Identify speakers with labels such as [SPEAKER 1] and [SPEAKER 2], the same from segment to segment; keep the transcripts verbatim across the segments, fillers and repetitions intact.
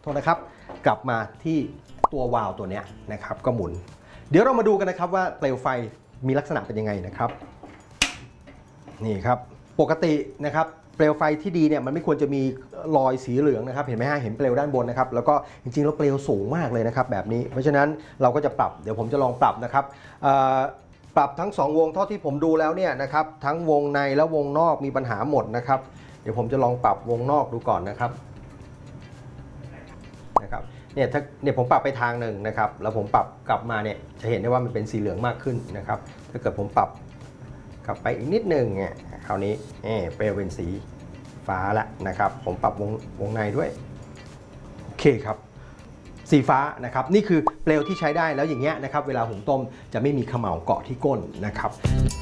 [SPEAKER 1] โทษนะครับกลับมาที่ตัววาล์วตัวนี้นะครับก็หมุนเดี๋ยวเรามาดูกันนะครับว่าเปลวไฟมีลักษณะเป็นยังไงนะครับนี่ครับปกตินะครับเปลวไฟที่ดีเนี่ยมันไม่ควรจะมีรอยสีเหลืองนะครับเห็นไหมฮะเห็นเปลวด้านบนนะครับแล้วก็จริงๆแล้วเปลวสูงมากเลยนะครับแบบนี้เพราะฉะนั้นเราก็จะปรับเดี๋ยวผมจะลองปรับนะครับปรับทั้งสองวงเท่าที่ผมดูแล้วเนี่ยนะครับทั้งวงในและวงนอกมีปัญหาหมดนะครับเดี๋ยวผมจะลองปรับวงนอกดูก่อนนะครับนะครับเนี่ยถ้าเนี่ยผมปรับไปทางหนึ่งนะครับแล้วผมปรับกลับมาเนี่ยจะเห็นได้ว่ามันเป็นสีเหลืองมากขึ้นนะครับถ้าเกิดผมปรับกลับไปอีกนิดนึงเนี่ยคราวนี้เอ๊เปลวเป็นสีฟ้าแล้วนะครับผมปรับวงวงในด้วยโอเคครับสีฟ้านะครับนี่คือเปลวที่ใช้ได้แล้วอย่างเงี้ยนะครับเวลาหุงต้มจะไม่มีเขม่าเกาะที่ก้นนะครับ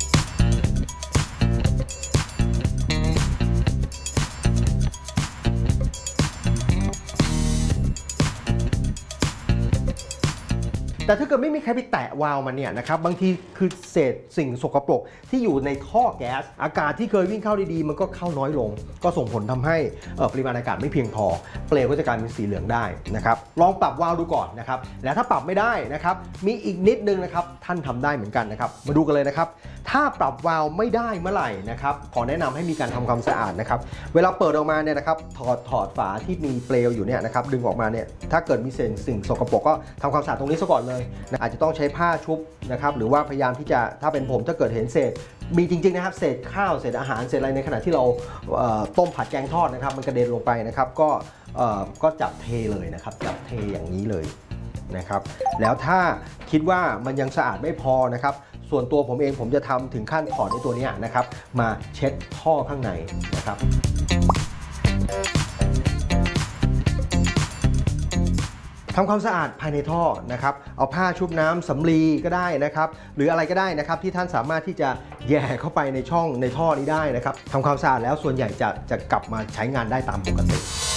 [SPEAKER 1] แต่ถ้าเกิดไม่มีใครไปแตะวาล์วมันเนี่ยนะครับบางทีคือเศษสิ่งสกปรกที่อยู่ในท่อแก๊สอากาศที่เคยวิ่งเข้าดีๆมันก็เข้าน้อยลงก็ส่งผลทำให้ปริมาณอากาศไม่เพียงพอเปลวก็จะกลายเป็นสีเหลืองได้นะครับลองปรับวาล์วดูก่อนนะครับและถ้าปรับไม่ได้นะครับมีอีกนิดนึงนะครับท่านทำได้เหมือนกันนะครับมาดูกันเลยนะครับถ้าปรับวาล์วไม่ได้เมื่อไหร่นะครับขอแนะนำให้มีการทำความสะอาดนะครับเวลาเปิดออกมาเนี่ยนะครับถอดถอดฝาที่มีเปลวอยู่เนี่ยนะครับดึงออกมาเนี่ยถ้าเกิดมีเศษสิ่งสกปรกก็ทำความสะอาดตรงนี้ซะก่อนเลยอาจจะต้องใช้ผ้าชุบนะครับหรือว่าพยายามที่จะถ้าเป็นผมถ้าเกิดเห็นเศษมีจริงๆนะครับเศษข้าวเศษอาหารเศษอะไรในขณะที่เราต้มผัดแกงทอดนะครับมันกระเด็นลงไปนะครับก็ก็จับเทเลยนะครับจับเทอย่างนี้เลยนะครับแล้วถ้าคิดว่ามันยังสะอาดไม่พอนะครับส่วนตัวผมเองผมจะทำถึงขั้นถอดในตัวนี้นะครับมาเช็ดท่อข้างในนะครับทำความสะอาดภายในท่อนะครับเอาผ้าชุบน้ำสำลีก็ได้นะครับหรืออะไรก็ได้นะครับที่ท่านสามารถที่จะแย่เข้าไปในช่องในท่อนี้ได้นะครับทำความสะอาดแล้วส่วนใหญ่จะจะกลับมาใช้งานได้ตามปกติ